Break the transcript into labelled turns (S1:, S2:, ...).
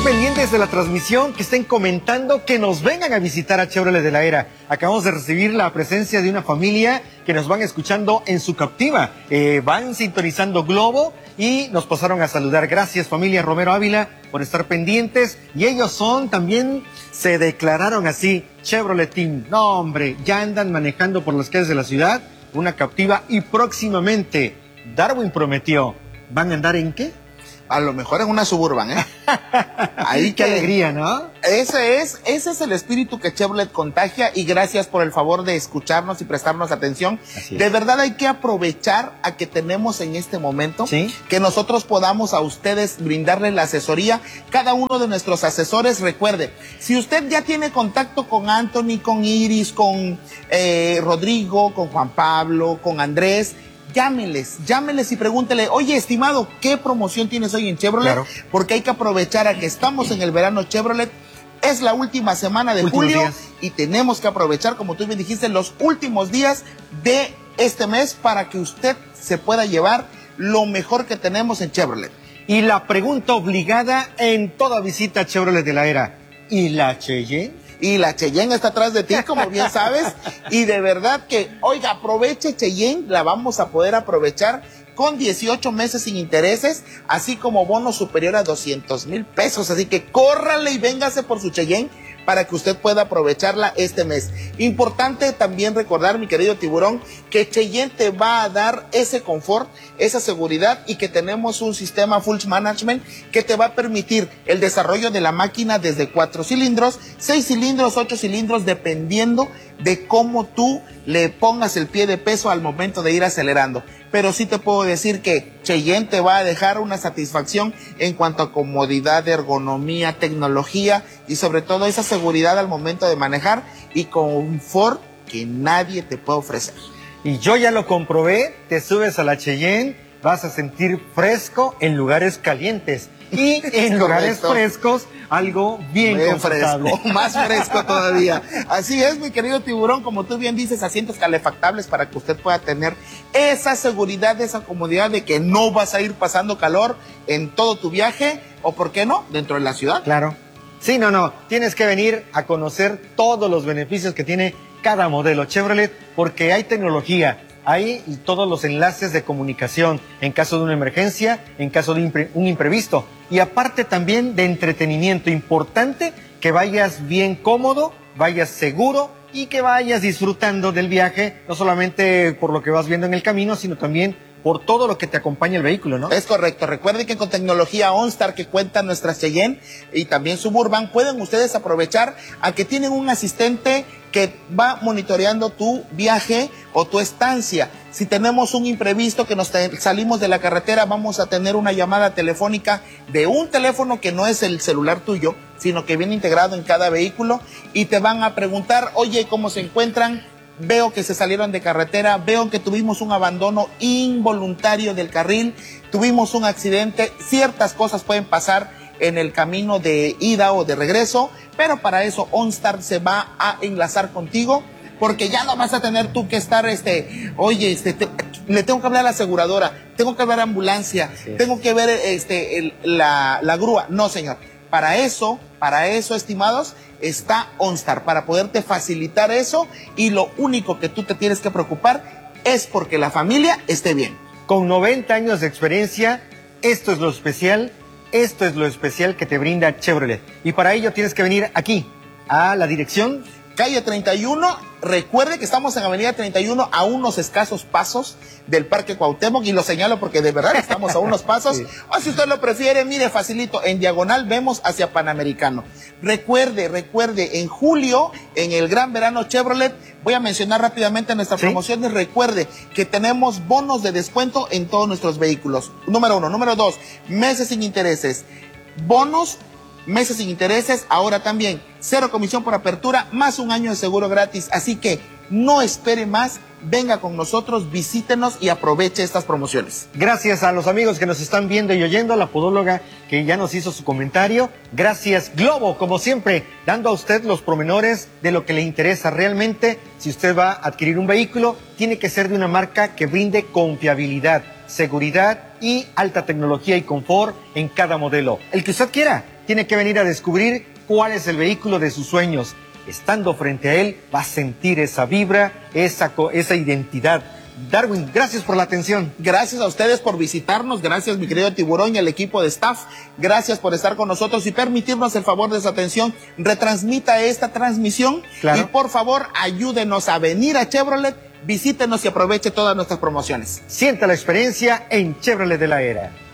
S1: pendientes de la transmisión, que estén comentando, que nos vengan a visitar a Chevrolet de la Era. Acabamos de recibir la presencia de una familia que nos van escuchando en su captiva. Van sintonizando Globo y nos pasaron a saludar. Gracias, familia Romero Ávila, por estar pendientes. Y ellos son también, se declararon así, Chevrolet Team. No, hombre, ya andan manejando por las calles de la ciudad una captiva y próximamente, Darwin prometió, ¿van a andar en qué?
S2: A lo mejor en una Suburban, ¿eh?
S1: Ahí qué alegría, ¿no?
S2: Ese es el espíritu que Chevrolet contagia, y gracias por el favor de escucharnos y prestarnos atención. De verdad hay que aprovechar a que tenemos en este momento, ¿sí?, que nosotros podamos a ustedes brindarles la asesoría. Cada uno de nuestros asesores, recuerde, si usted ya tiene contacto con Anthony, con Iris, con Rodrigo, con Juan Pablo, con Andrés, llámeles y pregúntele, oye, estimado, ¿qué promoción tienes hoy en Chevrolet? Claro. Porque hay que aprovechar a que estamos en el verano Chevrolet. Es la última semana de julio y tenemos que aprovechar, como tú me dijiste, los últimos días de este mes para que usted se pueda llevar lo mejor que tenemos en Chevrolet.
S1: Y la pregunta obligada en toda visita a Chevrolet de la Era, ¿y la Cheyenne?
S2: Y la Cheyenne está atrás de ti, como bien sabes. Y de verdad que, oiga, aproveche Cheyenne, la vamos a poder aprovechar con 18 meses sin intereses, así como bono superior a 200,000 pesos. Así que córrale y véngase por su Cheyenne para que usted pueda aprovecharla este mes. Importante también recordar, mi querido Tiburón, que Cheyenne te va a dar ese confort, esa seguridad, y que tenemos un sistema full management que te va a permitir el desarrollo de la máquina desde 4 cilindros, 6 cilindros, 8 cilindros, dependiendo de cómo tú le pongas el pie de peso al momento de ir acelerando. Pero sí te puedo decir que Cheyenne te va a dejar una satisfacción en cuanto a comodidad, ergonomía, tecnología y sobre todo esa seguridad al momento de manejar y confort que nadie te puede ofrecer.
S1: Y yo ya lo comprobé, te subes a la Cheyenne, vas a sentir fresco en lugares calientes y en lugares frescos algo bien confortable.
S2: Fresco, más fresco todavía. Así es, mi querido Tiburón, como tú bien dices, asientos calefactables para que usted pueda tener esa seguridad, esa comodidad de que no vas a ir pasando calor en todo tu viaje, o por qué no, dentro de la ciudad.
S1: Claro. Sí, no, tienes que venir a conocer todos los beneficios que tiene cada modelo Chevrolet, porque hay tecnología, hay todos los enlaces de comunicación en caso de una emergencia, en caso de un imprevisto, y aparte también de entretenimiento. Importante que vayas bien cómodo, vayas seguro y que vayas disfrutando del viaje, no solamente por lo que vas viendo en el camino, sino también por todo lo que te acompaña el vehículo, ¿no?
S2: Es correcto. Recuerden que con tecnología OnStar que cuentan nuestras Cheyenne y también Suburban, pueden ustedes aprovechar a que tienen un asistente que va monitoreando tu viaje o tu estancia. Si tenemos un imprevisto que salimos de la carretera, vamos a tener una llamada telefónica de un teléfono que no es el celular tuyo, sino que viene integrado en cada vehículo, y te van a preguntar, oye, ¿cómo se encuentran? Veo que se salieron de carretera, veo que tuvimos un abandono involuntario del carril, tuvimos un accidente, ciertas cosas pueden pasar en el camino de ida o de regreso, pero para eso OnStar se va a enlazar contigo, porque ya no vas a tener tú que estar, le tengo que hablar a la aseguradora, tengo que hablar a ambulancia, tengo que ver la grúa. No, señor. Para eso, estimados, está OnStar, para poderte facilitar eso, y lo único que tú te tienes que preocupar es porque la familia esté bien.
S1: Con 90 años de experiencia, esto es lo especial que te brinda Chevrolet. Y para ello tienes que venir aquí, a la dirección
S2: calle 31. Recuerde que estamos en avenida 31, a unos escasos pasos del Parque Cuauhtémoc, y lo señalo porque de verdad estamos a unos pasos. Sí. O si usted lo prefiere, mire, facilito, en diagonal vemos hacia Panamericano. Recuerde, en julio, en el Gran Verano Chevrolet, voy a mencionar rápidamente nuestras promociones. Recuerde que tenemos bonos de descuento en todos nuestros vehículos. Número 1. Número 2, meses sin intereses. Bonos, meses sin intereses, ahora también 0 comisión por apertura, más 1 año de seguro gratis. Así que no espere más, venga con nosotros, visítenos y aproveche estas promociones.
S1: Gracias a los amigos que nos están viendo y oyendo, la podóloga que ya nos hizo su comentario. Gracias Globo, como siempre, dando a usted los pormenores de lo que le interesa realmente. Si usted va a adquirir un vehículo, tiene que ser de una marca que brinde confiabilidad, seguridad y alta tecnología y confort en cada modelo. El que usted quiera. tiene que venir a descubrir cuál es el vehículo de sus sueños. Estando frente a él, va a sentir esa vibra, esa identidad. Darwin, gracias por la atención.
S2: Gracias a ustedes por visitarnos, gracias mi querido Tiburón y el equipo de staff, gracias por estar con nosotros y permitirnos el favor de su atención. Retransmita esta transmisión y por favor ayúdenos a venir a Chevrolet, visítenos y aproveche todas nuestras promociones.
S1: Sienta la experiencia en Chevrolet de la Era.